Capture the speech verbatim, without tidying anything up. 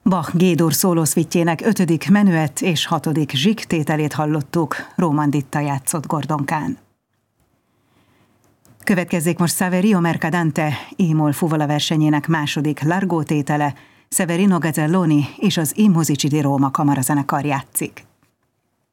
Bach G-dur szólószvitjének ötödik menüett és hatodik zsik tételét hallottuk, Róman Ditta játszott Gordonkán. Következzék most Saverio Mercadante i-moll fuvola versenyének második Largo tétele, Severino Gazzelloni és az I Musici di Roma kamarazenekar játszik.